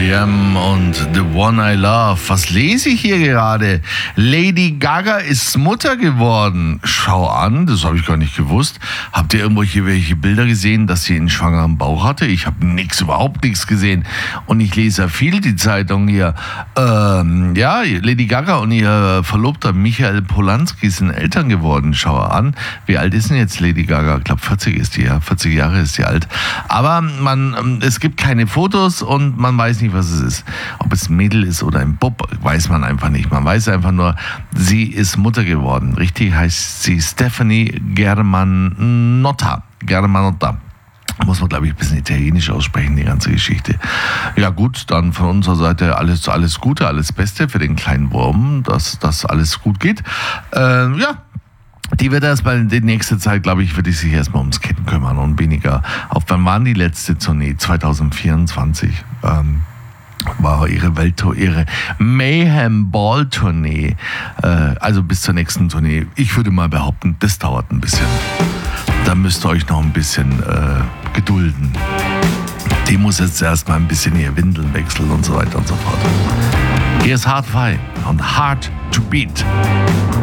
R.E.M. und The One I Love. Was lese ich hier gerade? Lady Gaga ist Mutter geworden. Schau an, das habe ich gar nicht gewusst. Habt ihr welche Bilder gesehen, dass sie einen schwangeren Bauch hatte? Ich habe überhaupt nichts gesehen. Und ich lese ja viel die Zeitung hier. Ja, Lady Gaga und ihr Verlobter Michael Polanski sind Eltern geworden. Schau an. Wie alt ist denn jetzt Lady Gaga? Ich glaube 40 ist die, ja. 40 Jahre ist sie alt. Aber es gibt keine Fotos und man weiß nicht, was es ist. Ob es ein Mädel ist oder ein Bub, weiß man einfach nicht. Man weiß einfach nur, sie ist Mutter geworden. Richtig heißt sie Stefanie Germanotta. Muss man, glaube ich, ein bisschen italienisch aussprechen, die ganze Geschichte. Ja gut, dann von unserer Seite alles Gute, alles Beste für den kleinen Wurm, dass das alles gut geht. Ja. Die wird erstmal die nächste Zeit, glaube ich, wird sich erstmal ums Kind kümmern und weniger auf, wann war die letzte Tournee? 2024 war ihre Mayhem Ball Tournee, also bis zur nächsten Tournee. Ich würde mal behaupten, das dauert ein bisschen. Da müsst ihr euch noch ein bisschen gedulden. Die muss jetzt erstmal ein bisschen ihr Windeln wechseln und so weiter und so fort. Hier ist Hard 5 und Hard to Beat.